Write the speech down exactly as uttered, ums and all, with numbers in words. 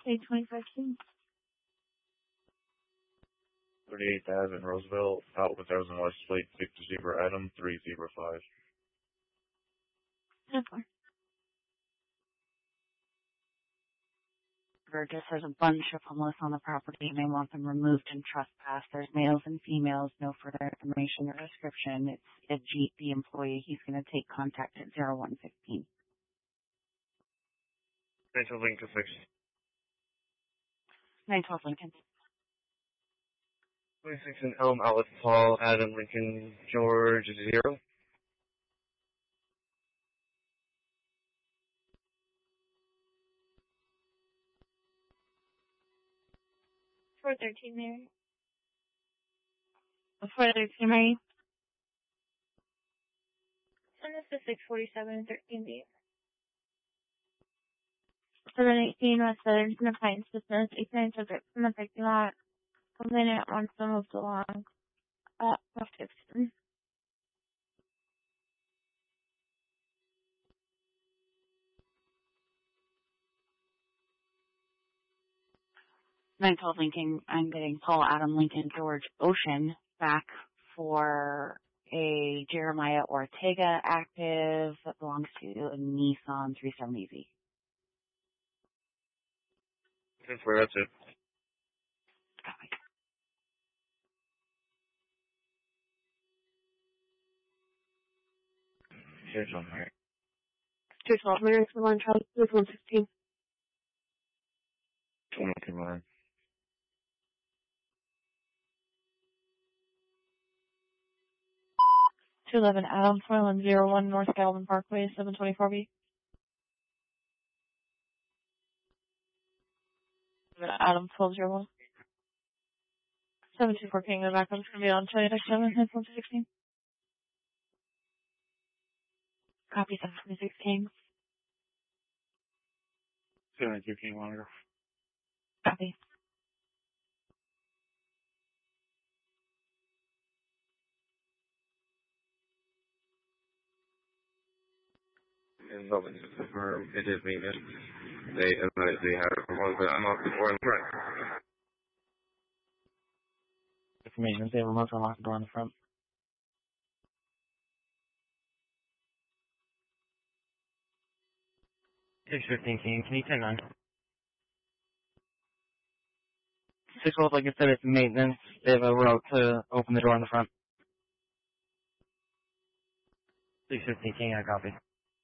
A twenty-five King. thirty-eighth Ave in Roseville, out one thousand West Plate, fifty Zebra Adam, three zero five. ten four. Burgess, there's a bunch of homeless on the property and they want them removed and trespass. There's males and females, no further information or description. It's Ajit, the employee. He's going to take contact at zero one fifteen. nine twelve Lincoln six. nine twelve Lincoln. twenty-six in Elm, Outlet Hall, Adam Lincoln, George, zero. four thirteen Mary. four thirteen Mary. And this is six forty-seven and thirteen B. seven eighteen West Southern in the Pines Business, eighteen subjects in the parking lot. Complainant wants to move along. Uh, West Gibson. nine twelve Lincoln, I'm getting Paul, Adam, Lincoln, George, Ocean back for a Jeremiah Ortega active that belongs to a Nissan three seventy Z. ten four, that's it. Copy. Here's one, right? two twelve Mary, one Charlie, this one sixteen. twenty-two line. two eleven Adam, Foyland, zero one North Galvin Parkway, seven twenty-four B. Adam, twelve zero one. seven two four King, the back one's going to be on China next seven, nine four sixteen. Copy seven twenty-six King. seventy-two King Monitor. Copy. And Melvin to confirm it is maintenance. They advise they have it from one, but I'm off before in front. For maintenance, they have a remote to unlock the door on the front. six fifteen King, can you ten nine? six twelve, like I said, it's maintenance. They have a route to open the door on the front. six fifteen King, I copy.